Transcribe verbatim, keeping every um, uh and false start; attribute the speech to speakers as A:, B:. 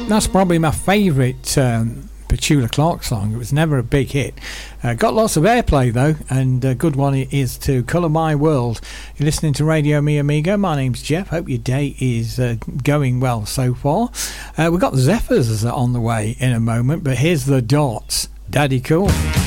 A: That's probably my favourite um, Petula Clark song. It was never a big hit. Uh, got lots of airplay though, and a good one is to Colour My World. You're listening to Radio Mi Amigo. My name's Jeff. Hope your day is uh, going well so far. Uh, we've got Zephyrs on the way in a moment, but here's the Dots. Daddy Cool.